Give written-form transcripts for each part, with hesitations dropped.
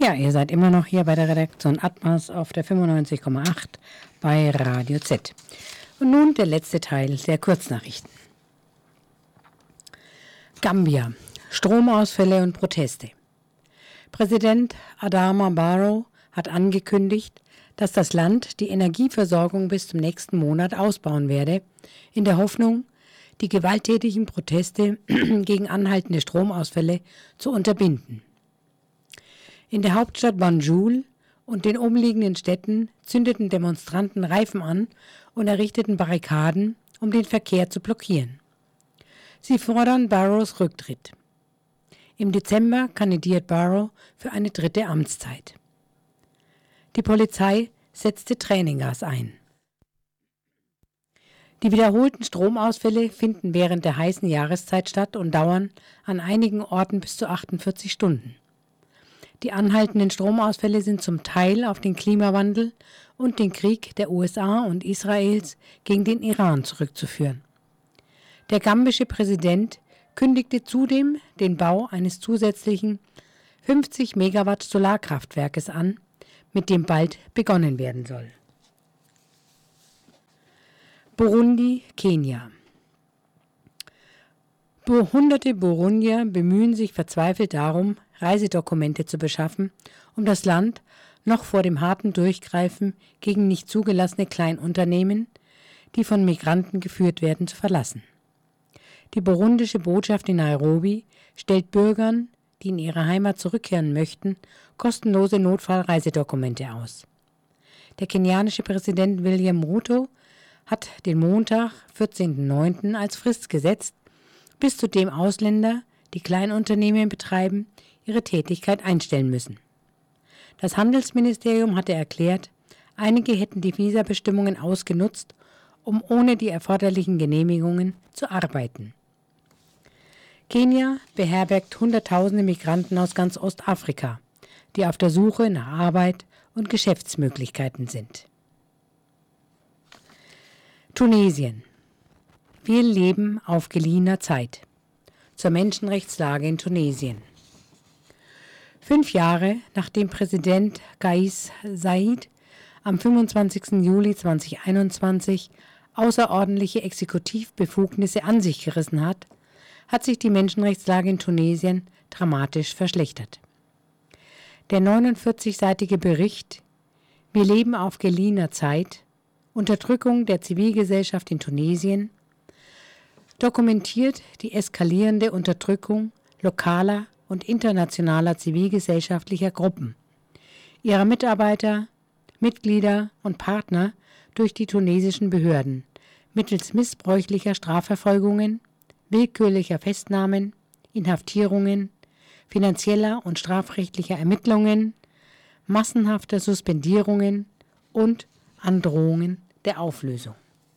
Ja, ihr seid immer noch hier bei der Redaktion Atmas auf der 95,8 bei Radio Z. Und nun der letzte Teil der Kurznachrichten. Gambia. Stromausfälle und Proteste. Präsident Adama Barrow hat angekündigt, dass das Land die Energieversorgung bis zum nächsten Monat ausbauen werde, in der Hoffnung, die gewalttätigen Proteste gegen anhaltende Stromausfälle zu unterbinden. In der Hauptstadt Banjul und den umliegenden Städten zündeten Demonstranten Reifen an und errichteten Barrikaden, um den Verkehr zu blockieren. Sie fordern Barrows Rücktritt. Im Dezember kandidiert Barrow für eine dritte Amtszeit. Die Polizei setzte Tränengas ein. Die wiederholten Stromausfälle finden während der heißen Jahreszeit statt und dauern an einigen Orten bis zu 48 Stunden. Die anhaltenden Stromausfälle sind zum Teil auf den Klimawandel und den Krieg der USA und Israels gegen den Iran zurückzuführen. Der gambische Präsident kündigte zudem den Bau eines zusätzlichen 50 Megawatt Solarkraftwerkes an, mit dem bald begonnen werden soll. Burundi, Kenia. Hunderte Burundier bemühen sich verzweifelt darum, Reisedokumente zu beschaffen, um das Land noch vor dem harten Durchgreifen gegen nicht zugelassene Kleinunternehmen, die von Migranten geführt werden, zu verlassen. Die burundische Botschaft in Nairobi stellt Bürgern, die in ihre Heimat zurückkehren möchten, kostenlose Notfallreisedokumente aus. Der kenianische Präsident William Ruto hat den Montag, 14.09. als Frist gesetzt, bis zu dem Ausländer, die Kleinunternehmen betreiben, ihre Tätigkeit einstellen müssen. Das Handelsministerium hatte erklärt, einige hätten die Visabestimmungen ausgenutzt, um ohne die erforderlichen Genehmigungen zu arbeiten. Kenia beherbergt Hunderttausende Migranten aus ganz Ostafrika, die auf der Suche nach Arbeit und Geschäftsmöglichkeiten sind. Tunesien. Wir leben auf geliehener Zeit. Zur Menschenrechtslage in Tunesien. 5 Jahre nachdem Präsident Kais Saied am 25. Juli 2021 außerordentliche Exekutivbefugnisse an sich gerissen hat, hat sich die Menschenrechtslage in Tunesien dramatisch verschlechtert. Der 49-seitige Bericht Wir leben auf geliehener Zeit, Unterdrückung der Zivilgesellschaft in Tunesien, dokumentiert die eskalierende Unterdrückung lokaler und internationaler zivilgesellschaftlicher Gruppen, ihrer Mitarbeiter, Mitglieder und Partner durch die tunesischen Behörden mittels missbräuchlicher Strafverfolgungen, willkürlicher Festnahmen, Inhaftierungen, finanzieller und strafrechtlicher Ermittlungen, massenhafter Suspendierungen und Androhungen der Auflösung.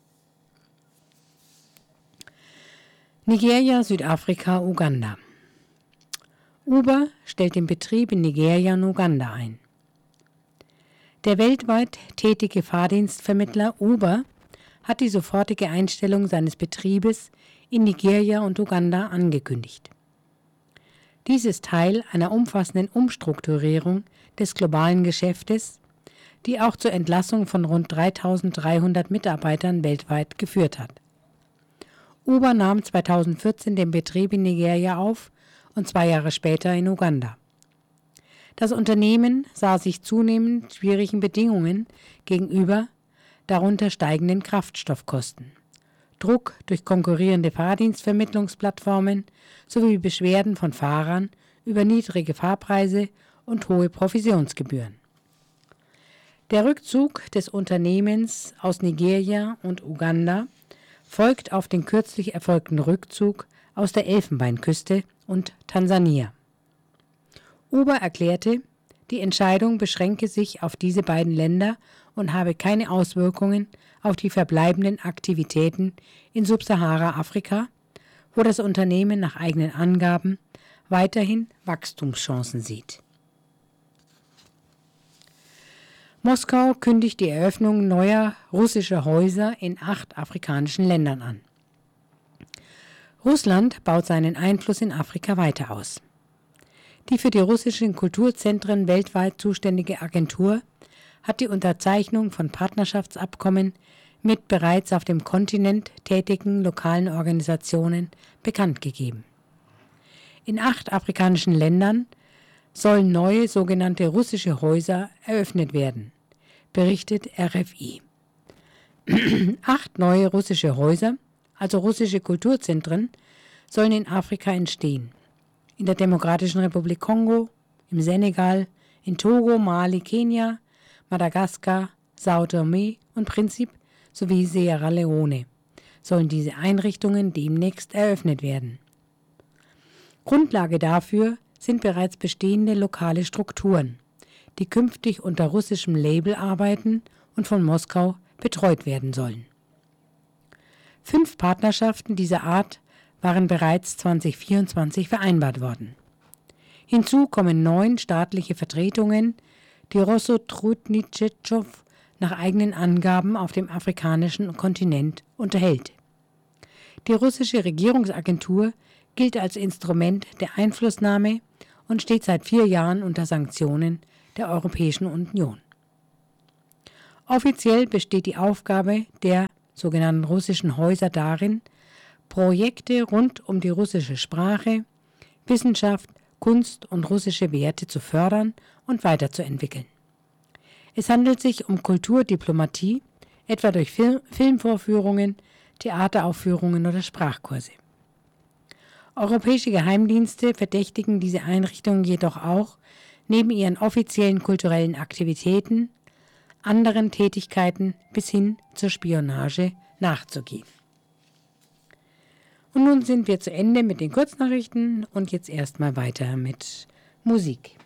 Nigeria, Südafrika, Uganda. Uber stellt den Betrieb in Nigeria und Uganda ein. Der weltweit tätige Fahrdienstvermittler Uber hat die sofortige Einstellung seines Betriebes in Nigeria und Uganda angekündigt. Dies ist Teil einer umfassenden Umstrukturierung des globalen Geschäftes, die auch zur Entlassung von rund 3.300 Mitarbeitern weltweit geführt hat. Uber nahm 2014 den Betrieb in Nigeria auf und 2 Jahre später in Uganda. Das Unternehmen sah sich zunehmend schwierigen Bedingungen gegenüber, darunter steigenden Kraftstoffkosten, Druck durch konkurrierende Fahrdienstvermittlungsplattformen sowie Beschwerden von Fahrern über niedrige Fahrpreise und hohe Provisionsgebühren. Der Rückzug des Unternehmens aus Nigeria und Uganda folgt auf den kürzlich erfolgten Rückzug aus der Elfenbeinküste und Tansania. Uber erklärte, die Entscheidung beschränke sich auf diese beiden Länder und habe keine Auswirkungen auf die verbleibenden Aktivitäten in Subsahara-Afrika, wo das Unternehmen nach eigenen Angaben weiterhin Wachstumschancen sieht. Moskau kündigt die Eröffnung neuer russischer Häuser in 8 afrikanischen Ländern an. Russland baut seinen Einfluss in Afrika weiter aus. Die für die russischen Kulturzentren weltweit zuständige Agentur hat die Unterzeichnung von Partnerschaftsabkommen mit bereits auf dem Kontinent tätigen lokalen Organisationen bekannt gegeben. In 8 afrikanischen Ländern sollen neue sogenannte russische Häuser eröffnet werden, berichtet RFI. 8 neue russische Häuser, also russische Kulturzentren, sollen in Afrika entstehen. In der Demokratischen Republik Kongo, im Senegal, in Togo, Mali, Kenia, Madagaskar, São Tomé und Príncipe sowie Sierra Leone sollen diese Einrichtungen demnächst eröffnet werden. Grundlage dafür sind bereits bestehende lokale Strukturen, die künftig unter russischem Label arbeiten und von Moskau betreut werden sollen. 5 Partnerschaften dieser Art waren bereits 2024 vereinbart worden. Hinzu kommen 9 staatliche Vertretungen, die Rossotrudnichtschew nach eigenen Angaben auf dem afrikanischen Kontinent unterhält. Die russische Regierungsagentur gilt als Instrument der Einflussnahme und steht seit 4 Jahren unter Sanktionen der Europäischen Union. Offiziell besteht die Aufgabe der sogenannten russischen Häuser darin, Projekte rund um die russische Sprache, Wissenschaft, Kunst und russische Werte zu fördern und weiterzuentwickeln. Es handelt sich um Kulturdiplomatie, etwa durch Filmvorführungen, Theateraufführungen oder Sprachkurse. Europäische Geheimdienste verdächtigen diese Einrichtungen jedoch auch, neben ihren offiziellen kulturellen Aktivitäten, anderen Tätigkeiten bis hin zur Spionage nachzugehen. Und nun sind wir zu Ende mit den Kurznachrichten und jetzt erstmal weiter mit Musik.